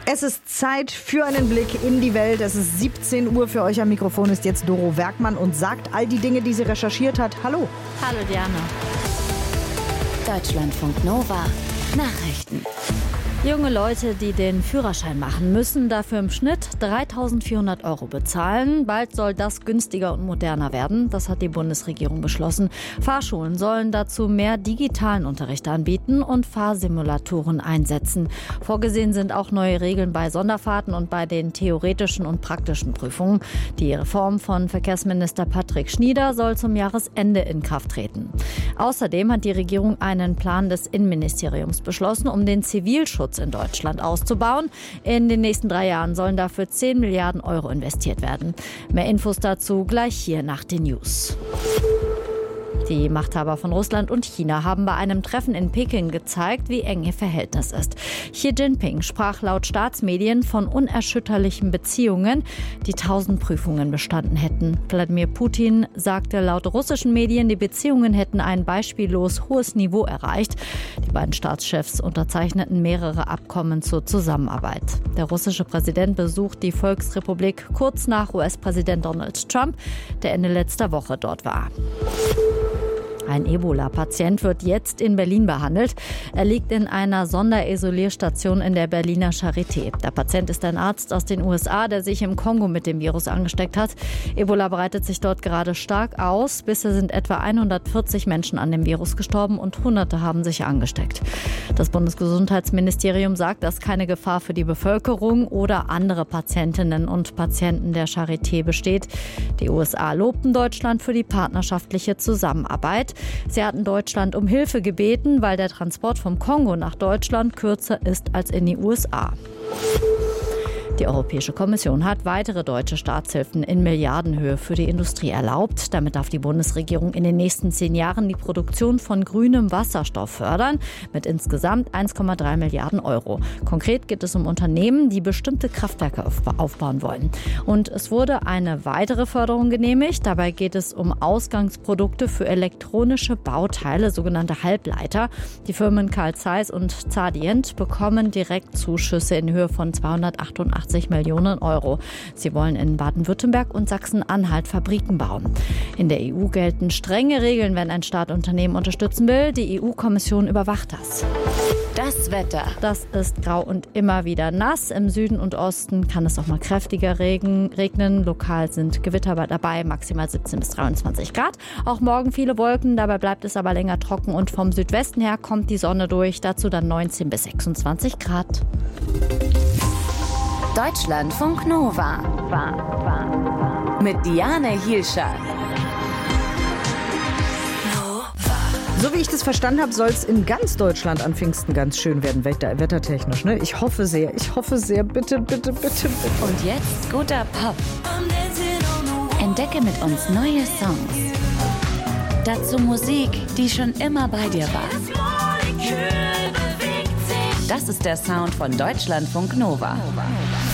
Es ist Zeit für einen Blick in die Welt. Es ist 17 Uhr. Für euch am Mikrofon ist jetzt Doro Werkmann und sagt all die Dinge, die sie recherchiert hat. Hallo. Hallo Diana. Deutschlandfunk Nova. Nachrichten. Junge Leute, die den Führerschein machen, müssen dafür im Schnitt 3.400 € bezahlen. Bald soll das günstiger und moderner werden. Das hat die Bundesregierung beschlossen. Fahrschulen sollen dazu mehr digitalen Unterricht anbieten und Fahrsimulatoren einsetzen. Vorgesehen sind auch neue Regeln bei Sonderfahrten und bei den theoretischen und praktischen Prüfungen. Die Reform von Verkehrsminister Patrick Schnieder soll zum Jahresende in Kraft treten. Außerdem hat die Regierung einen Plan des Innenministeriums beschlossen, um den Zivilschutz in Deutschland auszubauen. In den nächsten 3 Jahren sollen dafür 10 Milliarden € investiert werden. Mehr Infos dazu gleich hier nach den News. Die Machthaber von Russland und China haben bei einem Treffen in Peking gezeigt, wie eng ihr Verhältnis ist. Xi Jinping sprach laut Staatsmedien von unerschütterlichen Beziehungen, die 1000 Prüfungen bestanden hätten. Wladimir Putin sagte laut russischen Medien, die Beziehungen hätten ein beispiellos hohes Niveau erreicht. Die beiden Staatschefs unterzeichneten mehrere Abkommen zur Zusammenarbeit. Der russische Präsident besucht die Volksrepublik kurz nach US-Präsident Donald Trump, der Ende letzter Woche dort war. Ein Ebola-Patient wird jetzt in Berlin behandelt. Er liegt in einer Sonderisolierstation in der Berliner Charité. Der Patient ist ein Arzt aus den USA, der sich im Kongo mit dem Virus angesteckt hat. Ebola breitet sich dort gerade stark aus. Bisher sind etwa 140 Menschen an dem Virus gestorben und Hunderte haben sich angesteckt. Das Bundesgesundheitsministerium sagt, dass keine Gefahr für die Bevölkerung oder andere Patientinnen und Patienten der Charité besteht. Die USA lobten Deutschland für die partnerschaftliche Zusammenarbeit. Sie hatten Deutschland um Hilfe gebeten, weil der Transport vom Kongo nach Deutschland kürzer ist als in die USA. Die Europäische Kommission hat weitere deutsche Staatshilfen in Milliardenhöhe für die Industrie erlaubt. Damit darf die Bundesregierung in den nächsten 10 Jahren die Produktion von grünem Wasserstoff fördern mit insgesamt 1,3 Milliarden €. Konkret geht es um Unternehmen, die bestimmte Kraftwerke aufbauen wollen. Und es wurde eine weitere Förderung genehmigt. Dabei geht es um Ausgangsprodukte für elektronische Bauteile, sogenannte Halbleiter. Die Firmen Carl Zeiss und Zadient bekommen direkt Zuschüsse in Höhe von 288 Millionen €. Sie wollen in Baden-Württemberg und Sachsen-Anhalt Fabriken bauen. In der EU gelten strenge Regeln, wenn ein Staat Unternehmen unterstützen will. Die EU-Kommission überwacht das. Das Wetter. Das ist grau und immer wieder nass. Im Süden und Osten kann es auch mal kräftiger regnen. Lokal sind Gewitter dabei, maximal 17 bis 23 Grad. Auch morgen viele Wolken, dabei bleibt es aber länger trocken und vom Südwesten her kommt die Sonne durch. Dazu dann 19 bis 26 Grad. Deutschlandfunk Nova. Mit Diane Hielscher. So wie ich das verstanden habe, soll es in ganz Deutschland an Pfingsten ganz schön werden, wettertechnisch. Ne? Ich hoffe sehr. Bitte, bitte, bitte, bitte. Und jetzt guter Pop. Entdecke mit uns neue Songs. Dazu Musik, die schon immer bei dir war. Das ist der Sound von Deutschlandfunk Nova.